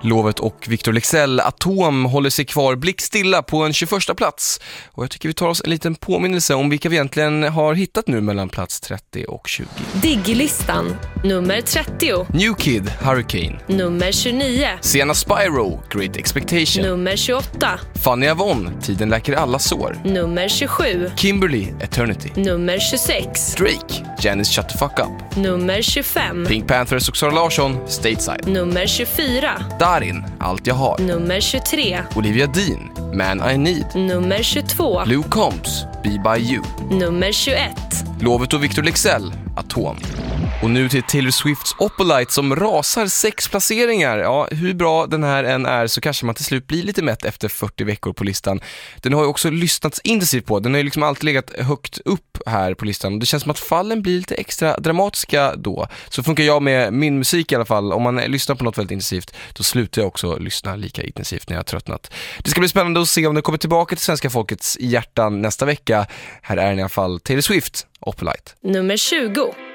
Lovet och Victor Leksell, Atom, håller sig kvar blickstilla på en 21:a plats. Och jag tycker vi tar oss en liten påminnelse om vilka vi egentligen har hittat nu mellan plats 30 och 20. Digg-listan, nummer 30. New Kid, Hurricane. Nummer 29. Sienna Spyro, Great Expectation. Nummer 28. Fanny Avon, Tiden läker alla sår. Nummer 27. Kimberly, Eternity. Nummer 26. Drake, Janice Shut the Fuck Up. Nummer 25. Pink Panthers och Sara Larsson, Stateside. Nummer 24. Darin, Allt jag har. Nummer 23. Olivia Dean, Man I Need. Nummer 22. Lou Combs, Be By You. Nummer 21. Lovet och Victor Leksell, Atom. Och nu till Taylor Swifts Opalite som rasar 6 placeringar. Ja, hur bra den här än är så kanske man till slut blir lite mätt efter 40 veckor på listan. Den har ju också lyssnats intensivt på. Den har ju liksom alltid legat högt upp här på listan. Och det känns som att fallen blir lite extra dramatiska då. Så funkar jag med min musik i alla fall. Om man lyssnar på något väldigt intensivt, då slutar jag också lyssna lika intensivt när jag har tröttnat. Det ska bli spännande att se om den kommer tillbaka till svenska folkets hjärtan nästa vecka. Här är i alla fall Taylor Swift, Opalite. Nummer 20.